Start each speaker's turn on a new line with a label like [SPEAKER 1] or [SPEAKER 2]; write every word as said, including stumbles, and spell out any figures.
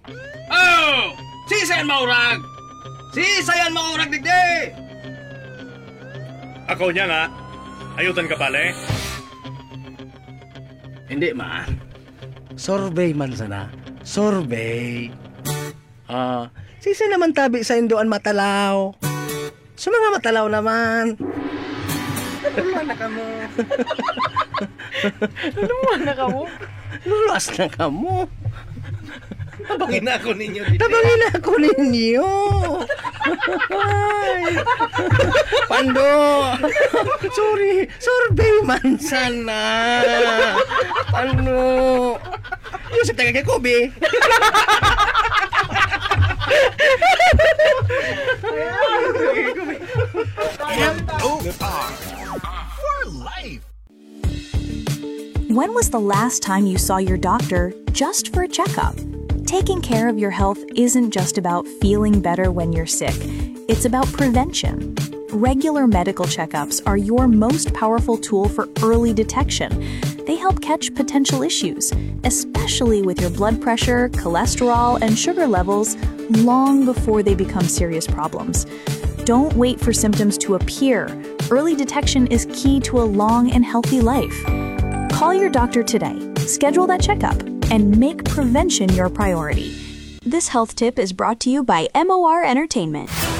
[SPEAKER 1] Oh! Sisayan maurag! Sisayan maurag, digdi!
[SPEAKER 2] Ako niya nga. Ayutan ka pala eh.
[SPEAKER 1] Hindi man. Sorbet man sana. Sorbet. Ah, sisi naman tabi sa induan matalaw. Sa mga matalaw naman. Luluan na kamo. Luluan na kamo? Luluas na kamo. Tabangin na ako ninyo dito. Tabangin na ako ninyo. Ay. Pando. Sorry. Sorbet man sana. Pando. Yung sa taga kay Kobe.
[SPEAKER 3] When was the last time you saw your doctor just for a checkup? Taking care of your health isn't just about feeling better when you're sick. It's about prevention. Regular medical checkups are your most powerful tool for early detection. They help catch potential issues, especially with your blood pressure, cholesterol, and sugar levels, long before they become serious problems. Don't wait for symptoms to appear. Early detection is key to a long and healthy life. Call your doctor today, schedule that checkup, and make prevention your priority. This health tip is brought to you by M O R Entertainment.